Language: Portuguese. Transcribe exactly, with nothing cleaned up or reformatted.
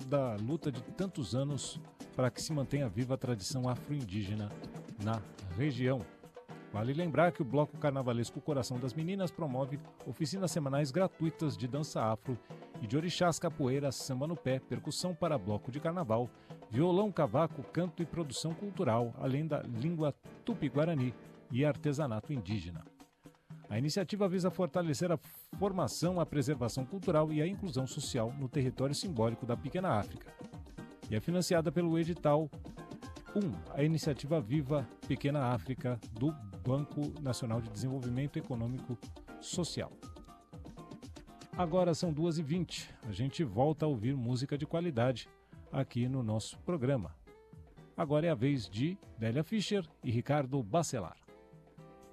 da luta de tantos anos para que se mantenha viva a tradição afro-indígena na região. Vale lembrar que o Bloco Carnavalesco Coração das Meninas promove oficinas semanais gratuitas de dança afro e de orixás, capoeira, samba no pé, percussão para bloco de carnaval, violão, cavaco, canto e produção cultural, além da língua tupi-guarani e artesanato indígena. A iniciativa visa fortalecer a formação, a preservação cultural e a inclusão social no território simbólico da Pequena África. E é financiada pelo edital um, a iniciativa Viva Pequena África do Banco Nacional de Desenvolvimento Econômico Social. Agora são duas e vinte. A gente volta a ouvir música de qualidade aqui no nosso programa. Agora é a vez de Délia Fischer e Ricardo Bacelar.